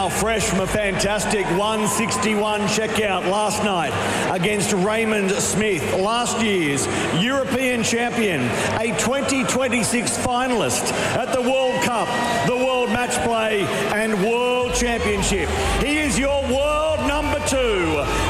Now fresh from a fantastic 161 checkout last night against Raymond Smith, last year's European champion, a 2026 finalist at the World Cup, the World Match Play and World Championship. He is your world number 2.